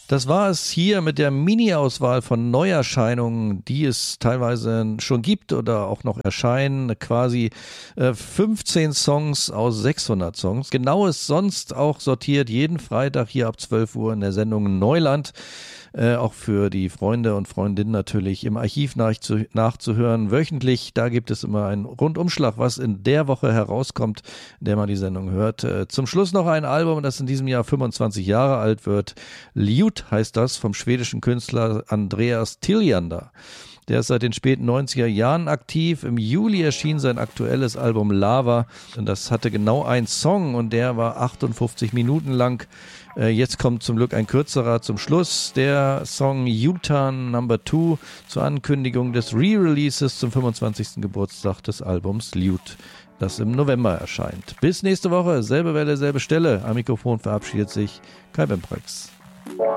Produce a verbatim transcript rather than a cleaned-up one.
Das war es hier mit der Mini-Auswahl von Neuerscheinungen, die es teilweise schon gibt oder auch noch erscheinen. Quasi äh, fünfzehn Songs aus sechshundert Songs. Genau ist sonst auch sortiert jeden Freitag hier ab zwölf Uhr in der Sendung Neuland. Äh, auch für die Freunde und Freundinnen natürlich im Archiv nachzu- nachzuhören. Wöchentlich, da gibt es immer einen Rundumschlag, was in der Woche herauskommt, in der man die Sendung hört. Äh, zum Schluss noch ein Album, das in diesem Jahr fünfundzwanzig Jahre alt wird. Ljud heißt das, vom schwedischen Künstler Andreas Tiljander. Der ist seit den späten neunziger Jahren aktiv. Im Juli erschien sein aktuelles Album Lava. Und das hatte genau einen Song und der war achtundfünfzig Minuten lang. Äh, jetzt kommt zum Glück ein kürzerer zum Schluss. Der Song U-Turn Number Two zur Ankündigung des Re-Releases zum fünfundzwanzigsten Geburtstag des Albums Ljud, das im November erscheint. Bis nächste Woche, selbe Welle, selbe Stelle. Am Mikrofon verabschiedet sich Kai Bemprex.